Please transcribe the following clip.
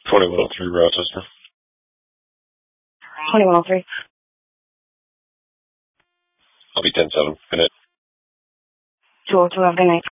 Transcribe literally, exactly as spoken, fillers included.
twenty-one oh three Rochester. twenty-one oh three. I'll be ten seven. Good night. two oh two, have a good night.